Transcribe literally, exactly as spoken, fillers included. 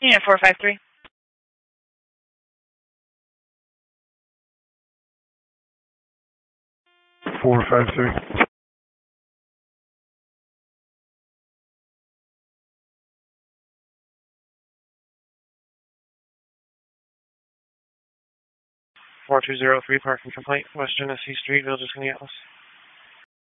Yeah, four five three. Four five three. Four two zero three parking complaint, West Genesee Street, Village of Skaneateles.